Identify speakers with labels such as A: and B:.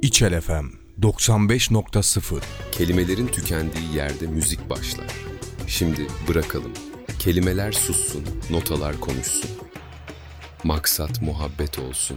A: İçel FM 95.0.
B: Kelimelerin tükendiği yerde müzik başlar. Şimdi bırakalım. Kelimeler sussun, notalar konuşsun. Maksat muhabbet olsun.